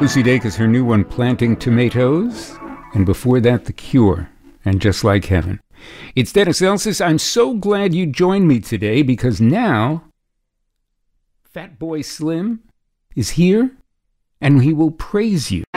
Lucy Dacus, her new one, Planting Tomatoes. And before that, The Cure, and Just Like Heaven. It's Dennis Elsas. I'm so glad you joined me today because now Fatboy Slim is here and he will praise you